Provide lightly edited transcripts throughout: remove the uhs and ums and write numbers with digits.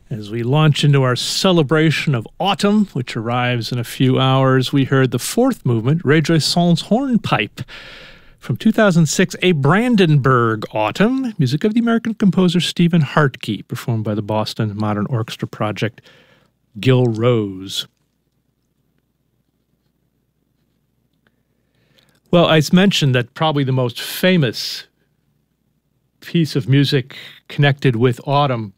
As we launch into our celebration of autumn, which arrives in a few hours, we heard the fourth movement, Rejoicons Hornpipe, from 2006, a Brandenburg Autumn, music of the American composer Stephen Hartke, performed by the Boston Modern Orchestra Project, Gil Rose. Well, I mentioned that probably the most famous piece of music connected with autumn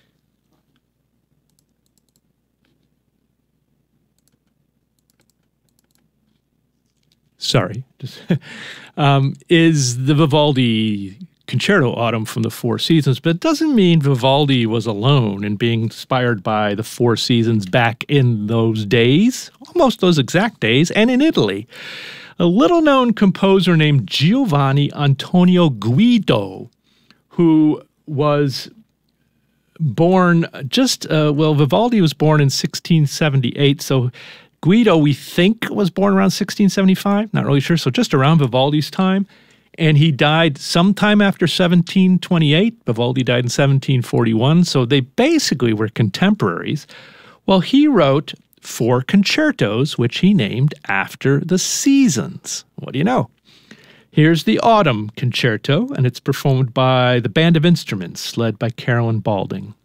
is the Vivaldi Concerto Autumn from the Four Seasons. But it doesn't mean Vivaldi was alone in being inspired by the Four Seasons back in those days, almost those exact days, and in Italy. A little-known composer named Giovanni Antonio Guido, who was born Vivaldi was born in 1678, so Guido, we think, was born around 1675, not really sure, so just around Vivaldi's time. And he died sometime after 1728. Vivaldi died in 1741, so they basically were contemporaries. Well, he wrote 4 concertos, which he named after the seasons. What do you know? Here's the Autumn Concerto, and it's performed by the Band of Instruments, led by Carolyn Balding.